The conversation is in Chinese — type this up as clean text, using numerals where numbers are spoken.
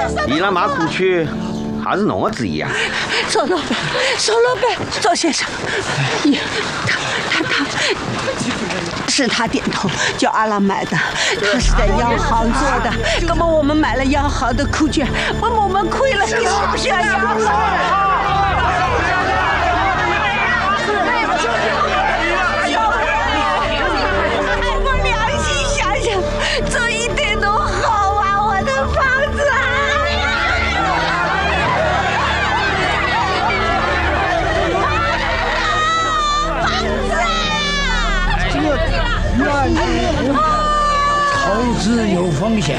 你那马苦去，还是侬的主意啊？ 周老板，周先生，他是他点头叫阿郎买的，他是在央行做的。那么我们买了央行的库券，我们亏了，你是不是要央行？ 投资有风险。